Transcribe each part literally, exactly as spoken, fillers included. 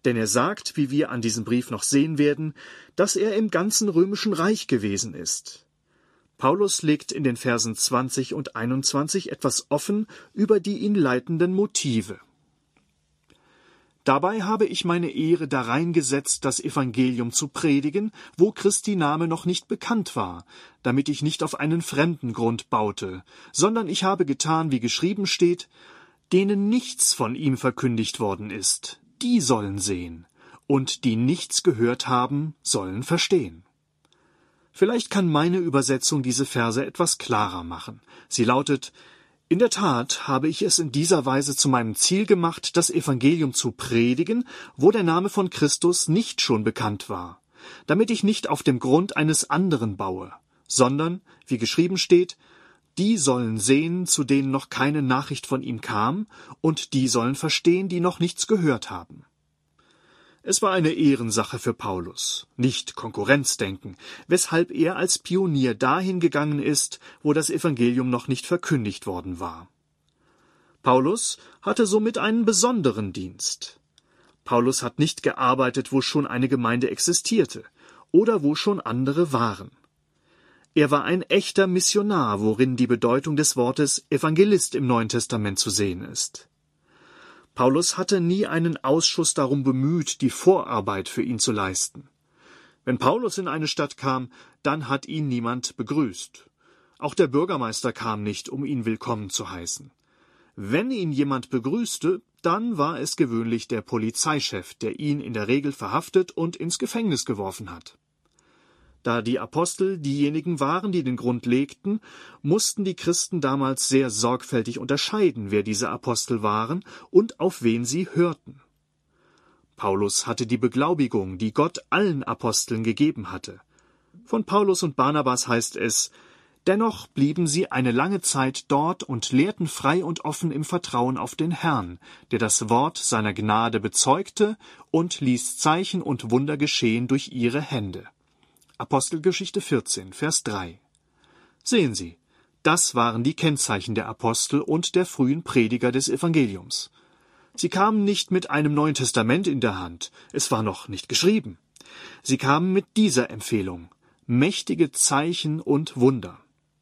Denn er sagt, wie wir an diesem Brief noch sehen werden, dass er im ganzen römischen Reich gewesen ist. Paulus legt in den Versen zwanzig und einundzwanzig etwas offen über die ihn leitenden Motive. Dabei habe ich meine Ehre darein gesetzt, das Evangelium zu predigen, wo Christi Name noch nicht bekannt war, damit ich nicht auf einen fremden Grund baute, sondern ich habe getan, wie geschrieben steht, denen nichts von ihm verkündigt worden ist, die sollen sehen, und die nichts gehört haben, sollen verstehen. Vielleicht kann meine Übersetzung diese Verse etwas klarer machen. Sie lautet: In der Tat habe ich es in dieser Weise zu meinem Ziel gemacht, das Evangelium zu predigen, wo der Name von Christus nicht schon bekannt war, damit ich nicht auf dem Grund eines anderen baue, sondern, wie geschrieben steht, die sollen sehen, zu denen noch keine Nachricht von ihm kam, und die sollen verstehen, die noch nichts gehört haben. Es war eine Ehrensache für Paulus, nicht Konkurrenzdenken, weshalb er als Pionier dahin gegangen ist, wo das Evangelium noch nicht verkündigt worden war. Paulus hatte somit einen besonderen Dienst. Paulus hat nicht gearbeitet, wo schon eine Gemeinde existierte oder wo schon andere waren. Er war ein echter Missionar, worin die Bedeutung des Wortes Evangelist im Neuen Testament zu sehen ist. Paulus hatte nie einen Ausschuss darum bemüht, die Vorarbeit für ihn zu leisten. Wenn Paulus in eine Stadt kam, dann hat ihn niemand begrüßt. Auch der Bürgermeister kam nicht, um ihn willkommen zu heißen. Wenn ihn jemand begrüßte, dann war es gewöhnlich der Polizeichef, der ihn in der Regel verhaftet und ins Gefängnis geworfen hat. Da die Apostel diejenigen waren, die den Grund legten, mussten die Christen damals sehr sorgfältig unterscheiden, wer diese Apostel waren und auf wen sie hörten. Paulus hatte die Beglaubigung, die Gott allen Aposteln gegeben hatte. Von Paulus und Barnabas heißt es: Dennoch blieben sie eine lange Zeit dort und lehrten frei und offen im Vertrauen auf den Herrn, der das Wort seiner Gnade bezeugte und ließ Zeichen und Wunder geschehen durch ihre Hände. Apostelgeschichte vierzehn, Vers drei. Sehen Sie, das waren die Kennzeichen der Apostel und der frühen Prediger des Evangeliums. Sie kamen nicht mit einem Neuen Testament in der Hand, es war noch nicht geschrieben. Sie kamen mit dieser Empfehlung: mächtige Zeichen und Wunder.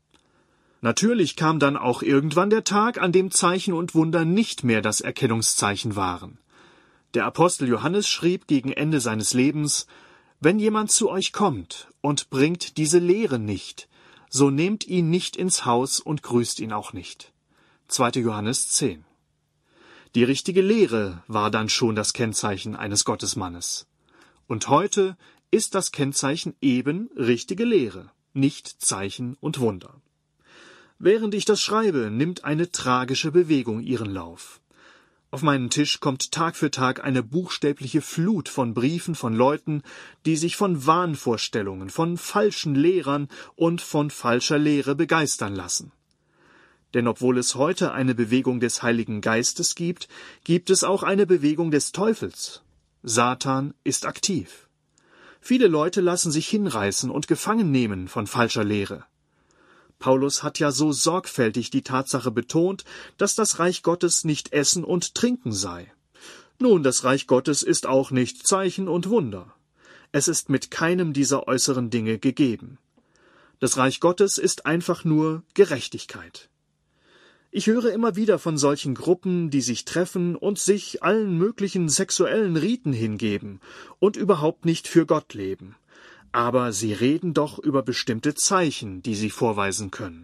Natürlich kam dann auch irgendwann der Tag, an dem Zeichen und Wunder nicht mehr das Erkennungszeichen waren. Der Apostel Johannes schrieb gegen Ende seines Lebens: Wenn jemand zu euch kommt und bringt diese Lehre nicht, so nehmt ihn nicht ins Haus und grüßt ihn auch nicht. zweiter Johannes zehn. Die richtige Lehre war dann schon das Kennzeichen eines Gottesmannes. Und heute ist das Kennzeichen eben richtige Lehre, nicht Zeichen und Wunder. Während ich das schreibe, nimmt eine tragische Bewegung ihren Lauf. Auf meinen Tisch kommt Tag für Tag eine buchstäbliche Flut von Briefen von Leuten, die sich von Wahnvorstellungen, von falschen Lehrern und von falscher Lehre begeistern lassen. Denn obwohl es heute eine Bewegung des Heiligen Geistes gibt, gibt es auch eine Bewegung des Teufels. Satan ist aktiv. Viele Leute lassen sich hinreißen und gefangen nehmen von falscher Lehre. Paulus hat ja so sorgfältig die Tatsache betont, dass das Reich Gottes nicht Essen und Trinken sei. Nun, das Reich Gottes ist auch nicht Zeichen und Wunder. Es ist mit keinem dieser äußeren Dinge gegeben. Das Reich Gottes ist einfach nur Gerechtigkeit. Ich höre immer wieder von solchen Gruppen, die sich treffen und sich allen möglichen sexuellen Riten hingeben und überhaupt nicht für Gott leben. Aber sie reden doch über bestimmte Zeichen, die sie vorweisen können.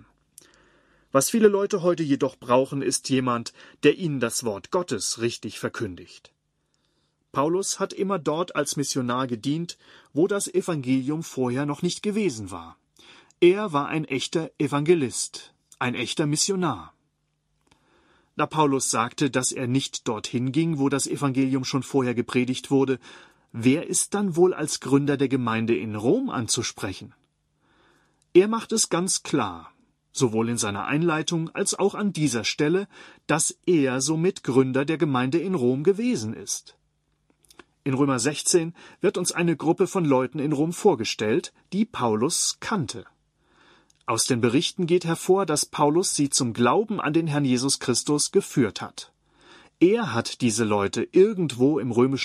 Was viele Leute heute jedoch brauchen, ist jemand, der ihnen das Wort Gottes richtig verkündigt. Paulus hat immer dort als Missionar gedient, wo das Evangelium vorher noch nicht gewesen war. Er war ein echter Evangelist, ein echter Missionar. Da Paulus sagte, dass er nicht dorthin ging, wo das Evangelium schon vorher gepredigt wurde, wer ist dann wohl als Gründer der Gemeinde in Rom anzusprechen? Er macht es ganz klar, sowohl in seiner Einleitung als auch an dieser Stelle, dass er somit Gründer der Gemeinde in Rom gewesen ist. In Römer sechzehn wird uns eine Gruppe von Leuten in Rom vorgestellt, die Paulus kannte. Aus den Berichten geht hervor, dass Paulus sie zum Glauben an den Herrn Jesus Christus geführt hat. Er hat diese Leute irgendwo im römischen